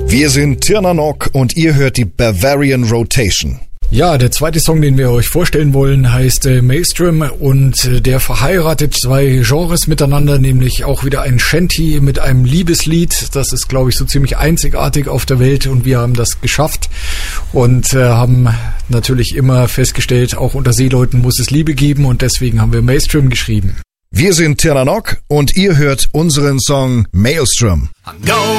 Wir sind Tirnanok und ihr hört die Bavarian Rotation. Ja, der zweite Song, den wir euch vorstellen wollen, heißt Maelstrom und der verheiratet zwei Genres miteinander, nämlich auch wieder ein Shanty mit einem Liebeslied. Das ist, glaube ich, so ziemlich einzigartig auf der Welt und wir haben das geschafft und haben natürlich immer festgestellt, auch unter Seeleuten muss es Liebe geben und deswegen haben wir Maelstrom geschrieben. Wir sind Tirnanok und ihr hört unseren Song Maelstrom.